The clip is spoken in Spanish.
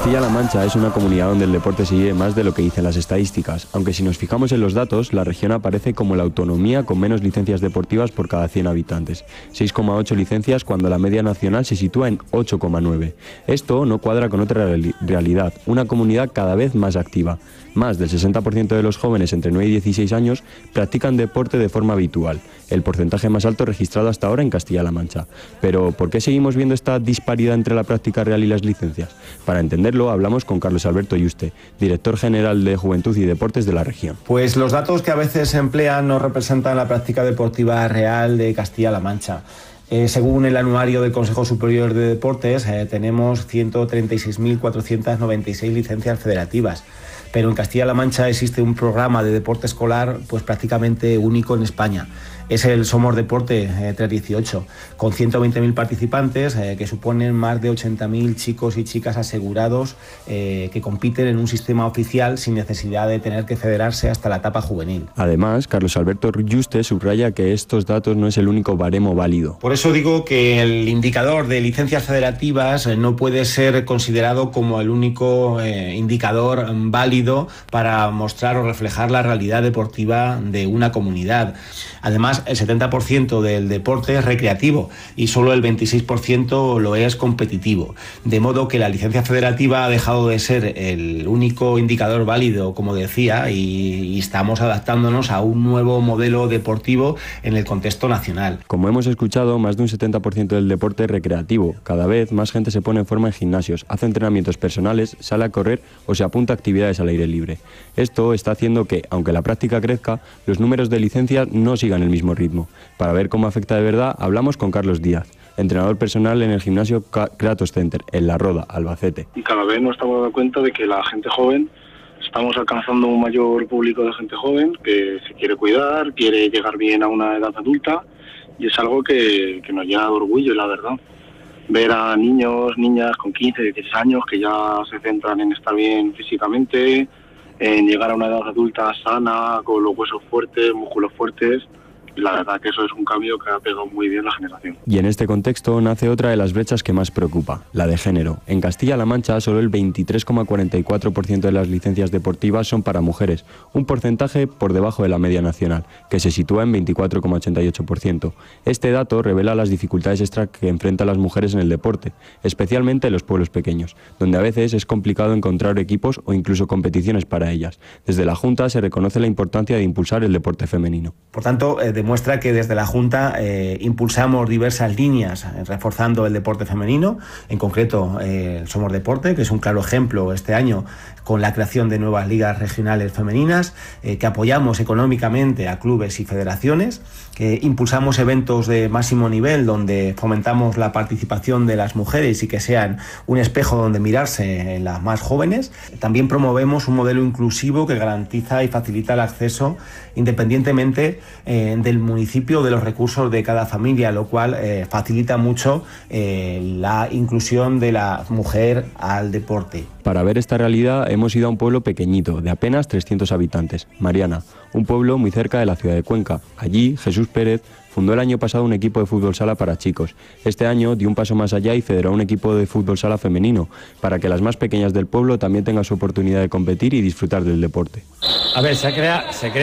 Castilla-La Mancha es una comunidad donde el deporte se lleve más de lo que dicen las estadísticas, aunque si nos fijamos en los datos, la región aparece como la autonomía con menos licencias deportivas por cada 100 habitantes, 6,8 licencias cuando la media nacional se sitúa en 8,9. Esto no cuadra con otra realidad, una comunidad cada vez más activa. Más del 60% de los jóvenes entre 9 y 16 años practican deporte de forma habitual, el porcentaje más alto registrado hasta ahora en Castilla-La Mancha. Pero, ¿por qué seguimos viendo esta disparidad entre la práctica real y las licencias? Para entenderlo, hablamos con Carlos Alberto Yuste, director general de Juventud y Deportes de la región. Pues los datos que a veces se emplean no representan la práctica deportiva real de Castilla-La Mancha. Según el anuario del Consejo Superior de Deportes, tenemos 136.496 licencias federativas. Pero en Castilla-La Mancha existe un programa de deporte escolar pues prácticamente único en España. Es el Somos Deporte 318, con 120.000 participantes que suponen más de 80.000 chicos y chicas asegurados que compiten en un sistema oficial sin necesidad de tener que federarse hasta la etapa juvenil. Además, Carlos Alberto Yuste subraya que estos datos no es el único baremo válido. Por eso digo que el indicador de licencias federativas no puede ser considerado como el único indicador válido para mostrar o reflejar la realidad deportiva de una comunidad. Además, el 70% del deporte es recreativo y solo el 26% lo es competitivo. De modo que la licencia federativa ha dejado de ser el único indicador válido, como decía, y estamos adaptándonos a un nuevo modelo deportivo en el contexto nacional. Como hemos escuchado, más de un 70% del deporte es recreativo. Cada vez más gente se pone en forma en gimnasios, hace entrenamientos personales, sale a correr o se apunta a actividades al aire libre. Esto está haciendo que, aunque la práctica crezca, los números de licencias no sigan el mismo ritmo. Para ver cómo afecta de verdad, hablamos con Carlos Díaz, entrenador personal en el gimnasio Kratos Center, en La Roda, Albacete. Y cada vez nos estamos dando cuenta de que la gente joven, estamos alcanzando un mayor público de gente joven que se quiere cuidar, quiere llegar bien a una edad adulta, y es algo que nos llena de orgullo, la verdad. Ver a niños, niñas con 15, 16 años que ya se centran en estar bien físicamente, en llegar a una edad adulta sana, con los huesos fuertes, músculos fuertes. La verdad que eso es un cambio que ha pegado muy bien la generación. Y en este contexto nace otra de las brechas que más preocupa, la de género. En Castilla-La Mancha solo el 23,44% de las licencias deportivas son para mujeres, un porcentaje por debajo de la media nacional, que se sitúa en 24,88%. Este dato revela las dificultades extra que enfrentan las mujeres en el deporte, especialmente en los pueblos pequeños, donde a veces es complicado encontrar equipos o incluso competiciones para ellas. Desde la Junta se reconoce la importancia de impulsar el deporte femenino. Por tanto, demuestra que desde la Junta impulsamos diversas líneas reforzando el deporte femenino, en concreto Somos Deporte, que es un claro ejemplo este año con la creación de nuevas ligas regionales femeninas, que apoyamos económicamente a clubes y federaciones, que impulsamos eventos de máximo nivel donde fomentamos la participación de las mujeres y que sean un espejo donde mirarse en las más jóvenes. También promovemos un modelo inclusivo que garantiza y facilita el acceso independientemente del municipio o de los recursos de cada familia, lo cual facilita mucho la inclusión de la mujer al deporte. Para ver esta realidad hemos ido a un pueblo pequeñito, de apenas 300 habitantes, Mariana, un pueblo muy cerca de la ciudad de Cuenca. Allí, Jesús Pérez fundó el año pasado un equipo de fútbol sala para chicos. Este año dio un paso más allá y federó un equipo de fútbol sala femenino, para que las más pequeñas del pueblo también tengan su oportunidad de competir y disfrutar del deporte. A ver, se crea